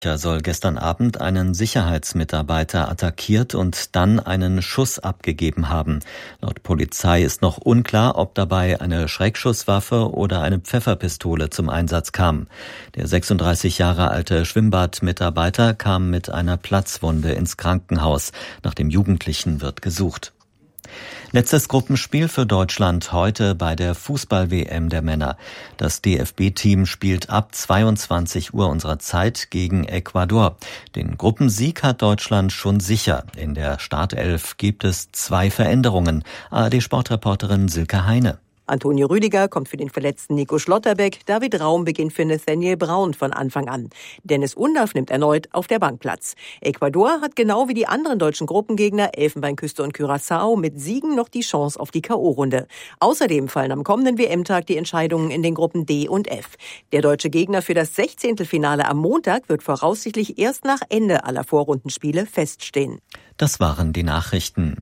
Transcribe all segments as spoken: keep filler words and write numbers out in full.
Er soll gestern Abend einen Sicherheitsmitarbeiter attackiert und dann einen Schuss abgegeben haben. Laut Polizei ist noch unklar, ob dabei eine Schreckschusswaffe oder eine Pfefferpistole zum Einsatz kam. Der sechsunddreißig Jahre alte Schwimmbadmitarbeiter kam mit einer Platzwunde ins Krankenhaus. Nach dem Jugendlichen wird gesucht. Letztes Gruppenspiel für Deutschland heute bei der Fußball-W M der Männer. Das D F B-Team spielt ab zweiundzwanzig Uhr unserer Zeit gegen Ecuador. Den Gruppensieg hat Deutschland schon sicher. In der Startelf gibt es zwei Veränderungen. A R D-Sportreporterin Silke Heine. Antonio Rüdiger kommt für den verletzten Nico Schlotterbeck, David Raum beginnt für Nathaniel Braun von Anfang an. Dennis Undaff nimmt erneut auf der Bank Platz. Ecuador hat genau wie die anderen deutschen Gruppengegner Elfenbeinküste und Curaçao mit Siegen noch die Chance auf die K O-Runde. Außerdem fallen am kommenden W M-Tag die Entscheidungen in den Gruppen D und F. Der deutsche Gegner für das Sechzehntelfinale am Montag wird voraussichtlich erst nach Ende aller Vorrundenspiele feststehen. Das waren die Nachrichten.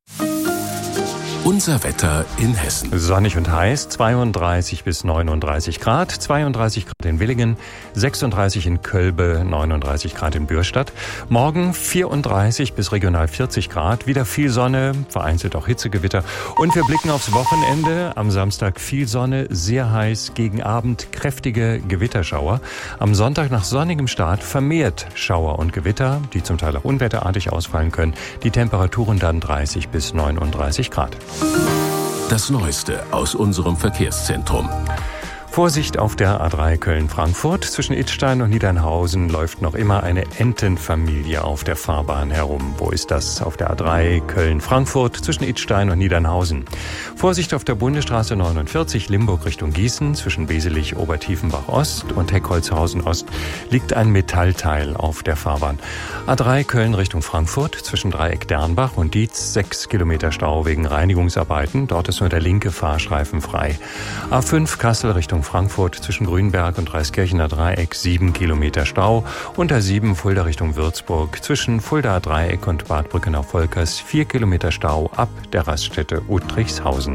Unser Wetter in Hessen. Sonnig und heiß, zweiunddreißig bis neununddreißig Grad, zweiunddreißig Grad in Willingen, sechsunddreißig in Kölbe, neununddreißig Grad in Bürstadt. Morgen vierunddreißig bis regional vierzig Grad, wieder viel Sonne, vereinzelt auch Hitzegewitter. Und wir blicken aufs Wochenende. Am Samstag viel Sonne, sehr heiß, gegen Abend kräftige Gewitterschauer. Am Sonntag nach sonnigem Start vermehrt Schauer und Gewitter, die zum Teil auch unwetterartig ausfallen können. Die Temperaturen dann dreißig bis neununddreißig Grad. Das Neueste aus unserem Verkehrszentrum. Vorsicht auf der A drei Köln-Frankfurt. Zwischen Idstein und Niedernhausen läuft noch immer eine Entenfamilie auf der Fahrbahn herum. Wo ist das? Auf der A drei Köln-Frankfurt zwischen Idstein und Niedernhausen. Vorsicht auf der Bundesstraße neunundvierzig Limburg Richtung Gießen. Zwischen Weselich, Obertiefenbach-Ost und Heckholzhausen-Ost liegt ein Metallteil auf der Fahrbahn. A drei Köln Richtung Frankfurt zwischen Dreieck Dernbach und Dietz. Sechs Kilometer Stau wegen Reinigungsarbeiten. Dort ist nur der linke Fahrstreifen frei. A fünf Kassel Richtung Frankfurt zwischen Grünberg und Reiskirchener Dreieck sieben Kilometer Stau. Und A sieben Fulda Richtung Würzburg zwischen Fulda Dreieck und Bad Brückenau-Volkers vier Kilometer Stau ab der Raststätte Uttrichshausen.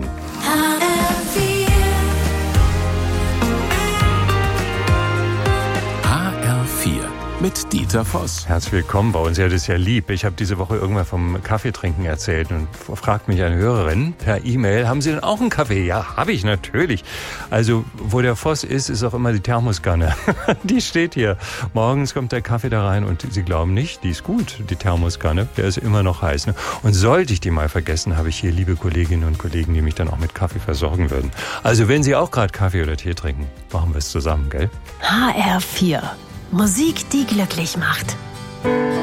Mit Dieter Voss. Herzlich willkommen bei uns. Ja, das ist ja lieb. Ich habe diese Woche irgendwann vom Kaffeetrinken erzählt und fragt mich eine Hörerin per E-Mail, haben Sie denn auch einen Kaffee? Ja, habe ich natürlich. Also, wo der Voss ist, ist auch immer die Thermoskanne. Die steht hier. Morgens kommt der Kaffee da rein und Sie glauben nicht, die ist gut, die Thermoskanne. Der ist immer noch heiß. Ne? Und sollte ich die mal vergessen, habe ich hier liebe Kolleginnen und Kollegen, die mich dann auch mit Kaffee versorgen würden. Also, wenn Sie auch gerade Kaffee oder Tee trinken, machen wir es zusammen, gell? H R vier. Musik, die glücklich macht.